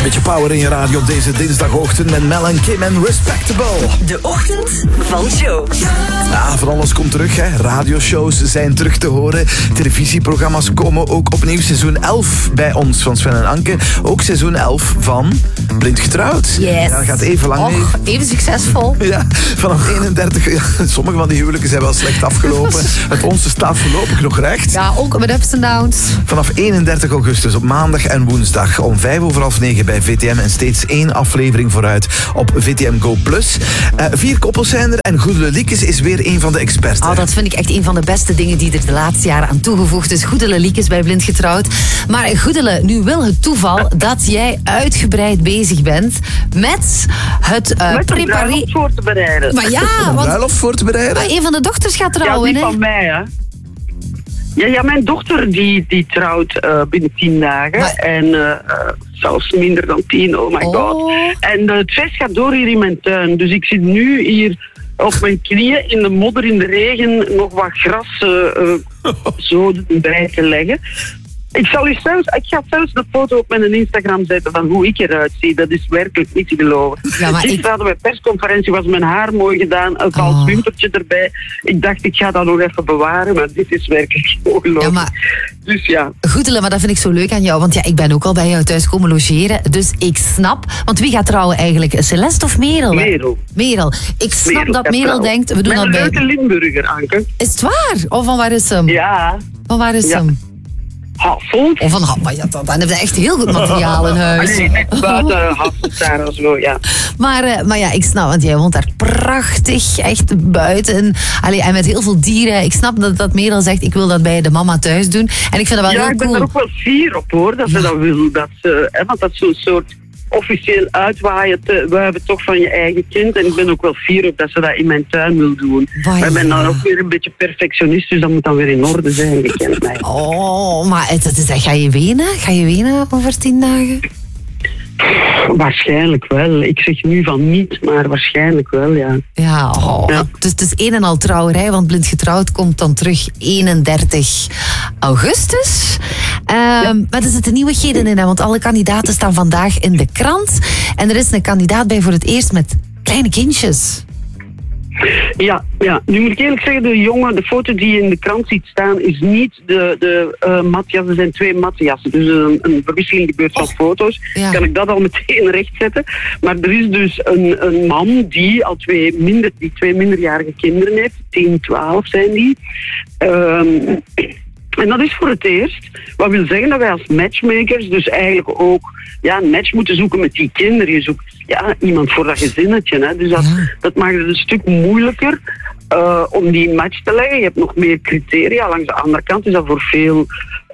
Een beetje power in je radio op deze dinsdagochtend met Mel en Kim en Respectable. De ochtend van Joe. Ja, van alles komt terug, hè. Radioshows zijn terug te horen. Televisieprogramma's komen ook opnieuw. Seizoen 11 bij ons van Sven en Anke. Ook seizoen 11 van Blind Getrouwd. Yes. Ja, dat gaat even lang mee. Even succesvol. Ja, vanaf 31... Ja, sommige van die huwelijken zijn wel slecht afgelopen. Het onze staat voorlopig nog recht. Ja, ook met ups en downs. Vanaf 31 augustus op maandag en woensdag om 9:05 bij VTM en steeds 1 aflevering vooruit op VTM Go+. 4 koppels zijn er en Goedele Liekes is weer een van de experts. Oh, dat vind ik echt een van de beste dingen die er de laatste jaren aan toegevoegd is. Goedele Liekes bij Blind Getrouwd. Maar Goedele, nu wil het toeval dat jij uitgebreid bezig bent met het een bruiloft voor te bereiden. Maar ja, Een want bruiloft voor te bereiden? een van de dochters gaat trouwen, ja, die hè? van mij, hè. Ja, mijn dochter die trouwt binnen 10 dagen. Maar- En zelfs minder dan 10, oh my god. En het feest gaat door hier in mijn tuin. Dus ik zit nu hier op mijn knieën in de modder, in de regen, nog wat gras zo bij te leggen. Ik ga zelfs de foto op mijn Instagram zetten van hoe ik eruit zie. Dat is werkelijk niet te geloven. Ja, maar Gisteren hadden we persconferentie, was mijn haar mooi gedaan, een vals wimpertje erbij. Ik dacht, ik ga dat nog even bewaren, maar dit is werkelijk ongelooflijk. Ja, maar Dus ja. Goedele, maar dat vind ik zo leuk aan jou. Want ja, ik ben ook al bij jou thuis komen logeren. Dus ik snap... Want wie gaat trouwen eigenlijk? Celeste of Merel? hè? Merel. Ik snap dat Merel denkt... We doen met dat een bij... leuke Limburger, Anke. Is het waar? Of van waar is hem? Ja. Van waar is Ja. hem? Hasselt. Of van maar ja, dan hebben we echt heel goed materiaal in huis. Nee, net buiten Hasselt daar of zo, ja. Maar ja, ik snap, want jij woont daar prachtig, echt buiten. Allee, en met heel veel dieren. Ik snap dat Merel zegt, ik wil dat bij de mama thuis doen. En ik vind dat wel Ja, heel ik ben cool. er ook wel fier op, hoor, dat ze dat wil. Want dat is zo'n soort officieel uitwaaien. We hebben toch van je eigen kind. En ik ben ook wel fier op dat ze dat in mijn tuin wil doen. Wai, Maar ik ben dan ja. ook weer een beetje perfectionist, dus dat moet dan weer in orde zijn. Je kent mij. Oh, maar ga je wenen? Ga je wenen over 10 dagen? Waarschijnlijk wel. Ik zeg nu van niet, maar waarschijnlijk wel, ja. Ja, Ja. Dus het is een en al trouwerij, want Blind Getrouwd komt dan terug 31 augustus. Maar er zitten nieuwigheden in, hè, want alle kandidaten staan vandaag in de krant. En er is een kandidaat bij voor het eerst met kleine kindjes. Ja. Nu moet ik eerlijk zeggen, de foto die je in de krant ziet staan, is niet de Matthias. Er zijn 2 Matthiasen. Dus een verwisseling gebeurt van foto's. Ja. Kan ik dat al meteen rechtzetten. Maar er is dus een man die al 2 minderjarige kinderen heeft. 10, 12 zijn die. En dat is voor het eerst. Wat wil zeggen dat wij als matchmakers dus eigenlijk ook een match moeten zoeken met die kinderen. Je zoekt iemand voor dat gezinnetje. Hè. Dus dat maakt het een stuk moeilijker om die match te leggen. Je hebt nog meer criteria. Langs de andere kant is dat voor veel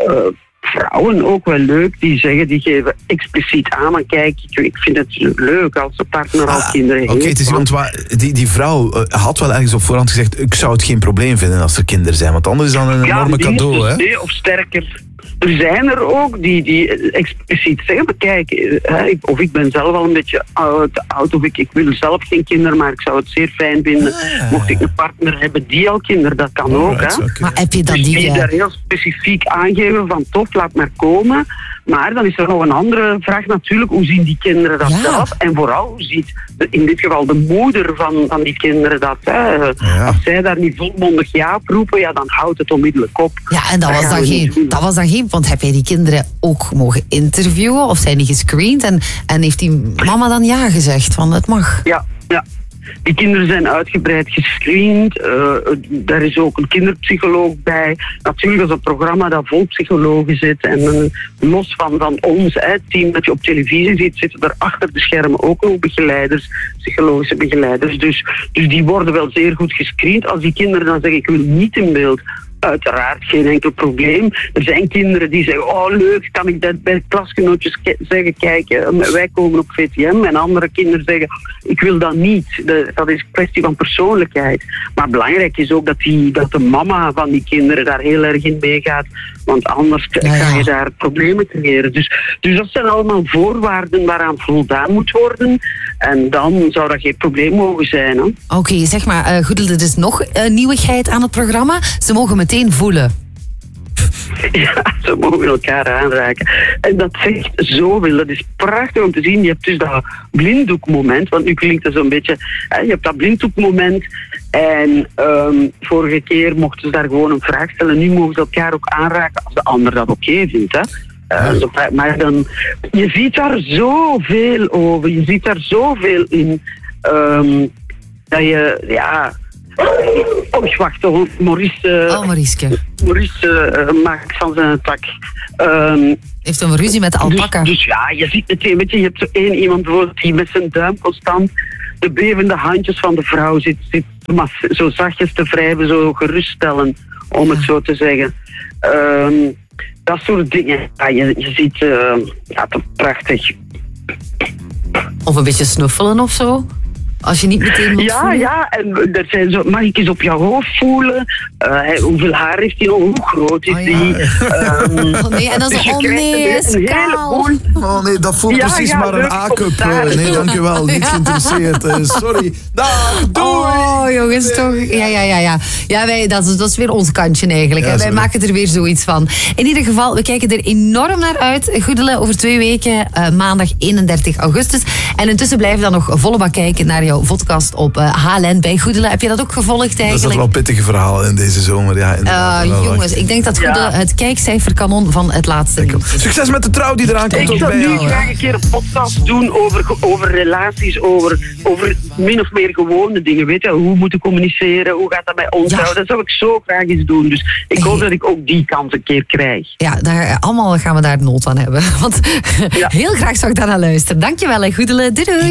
vrouwen ook wel leuk. Die zeggen, die geven expliciet aan. Maar kijk, ik vind het leuk als de partner al kinderen heeft. Oké, het is iemand die vrouw had wel ergens op voorhand gezegd, ik zou het geen probleem vinden als er kinderen zijn. Want anders is dan een enorme die cadeau, moeten hè? nee, of sterker. Er zijn er ook die expliciet zeggen, maar kijk, of ik ben zelf al een beetje te oud, of ik wil zelf geen kinderen, maar ik zou het zeer fijn vinden mocht ik een partner hebben die al kinderen, dat kan ook. Hè. Okay. Maar heb je dan Dus die die... daar heel specifiek aangeven van tof, laat maar komen. Maar dan is er nog een andere vraag natuurlijk, hoe zien die kinderen dat zelf? En vooral, hoe ziet in dit geval de moeder van die kinderen dat? Als zij daar niet volmondig ja op roepen, dan houdt het onmiddellijk op. Ja, en dat was dan geen... Want heb jij die kinderen ook mogen interviewen? Of zijn die gescreend? En heeft die mama dan ja gezegd van het mag? Ja. Die kinderen zijn uitgebreid gescreend. Daar is ook een kinderpsycholoog bij. Natuurlijk is een programma dat vol psychologen zit. En los van ons, het team dat je op televisie ziet, zitten er achter de schermen ook nog begeleiders, psychologische begeleiders. Dus die worden wel zeer goed gescreend. Als die kinderen dan zeggen, ik wil niet in beeld, uiteraard geen enkel probleem. Er zijn kinderen die zeggen, oh leuk, kan ik dat bij klasgenootjes zeggen, kijk, wij komen op VTM. En andere kinderen zeggen, ik wil dat niet. Dat is een kwestie van persoonlijkheid. Maar belangrijk is ook dat de mama van die kinderen daar heel erg in meegaat. Want anders ga je daar problemen creëren. Dus dat zijn allemaal voorwaarden waaraan voldaan moet worden. En dan zou dat geen probleem mogen zijn. Oké, zeg maar, Goedele, er is nog nieuwigheid aan het programma. Ze mogen meteen voelen. Ja, ze mogen elkaar aanraken. En dat zegt zoveel. Dat is prachtig om te zien. Je hebt dus dat blinddoekmoment, want nu klinkt het zo'n beetje... je hebt dat blinddoekmoment en vorige keer mochten ze daar gewoon een vraag stellen. Nu mogen ze elkaar ook aanraken als de ander dat oké vindt. Hè. Maar dan, je ziet daar zoveel over. Je ziet daar zoveel in. Dat je, ja... wacht, Maurice... Maurice maakt van zijn tak. Heeft een ruzie met de alpaca. Dus ja, je ziet meteen, weet je hebt zo één iemand die met zijn duim constant de bevende handjes van de vrouw zit zo zachtjes te wrijven, zo geruststellen, om het zo te zeggen. Dat soort dingen. Ja, je ziet, dat prachtig. Of een beetje snuffelen of zo? Als je niet meteen moet voelen. Ja, en er zijn zo, mag ik eens op jouw hoofd voelen? Hoeveel haar heeft hij nog? Hoe groot is hij? Nee, en dan dus zo, hij is kaal. Oh nee, dat voelt precies maar een A-cup. Nee, dankjewel. Niet geïnteresseerd. Sorry. Dag, doei. Oh, jongens, toch. Ja. Ja, dat is weer ons kantje eigenlijk. Ja, wij maken er weer zoiets van. In ieder geval, we kijken er enorm naar uit. Goedele, over 2 weken, maandag 31 augustus. En intussen blijven we dan nog volle bak kijken naar jouw podcast op HLN bij Goedele. Heb je dat ook gevolgd eigenlijk? Dat is wel pittige verhalen in deze zomer. Ja, jongens, ik denk dat Goedele het kijkcijferkanon van het laatste nieuws is. Succes met de trouw die eraan komt. Ik zou nu graag een keer een podcast doen over relaties, over min of meer gewone dingen. Weet je, hoe moeten communiceren, hoe gaat dat bij ons? Ja. Dat zou ik zo graag eens doen. Dus ik hoop dat ik ook die kans een keer krijg. Ja, allemaal gaan we daar nood aan hebben. Want heel graag zou ik daar naar luisteren. Dankjewel, Goedele. Doei.